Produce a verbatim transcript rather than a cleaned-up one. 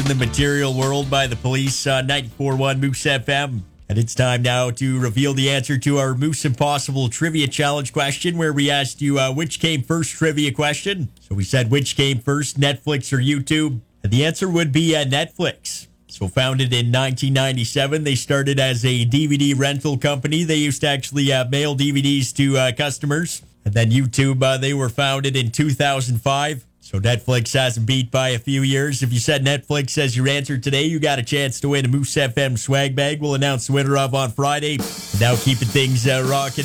in the material world by the police on ninety-four point one Moose F M. And it's time now to reveal the answer to our Moose Impossible Trivia Challenge question, where we asked you uh, which came first trivia question. So we said which came first, Netflix or YouTube? And the answer would be uh, Netflix. So founded in nineteen ninety-seven, they started as a D V D rental company. They used to actually uh, mail D V Ds to uh, customers. And then YouTube, uh, they were founded in two thousand five. So Netflix hasn't beat by a few years. If you said Netflix as your answer today, you got a chance to win a Moose F M swag bag we'll announce the winner of on Friday. And now keeping things uh, rocking.